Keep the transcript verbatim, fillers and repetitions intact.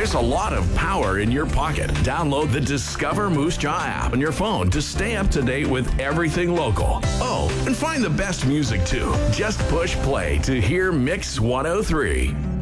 There's a lot of power in your pocket. Download the Discover Moose Jaw app on your phone to stay up to date with everything local. Oh, and find the best music too. Just push play to hear Mix one oh three.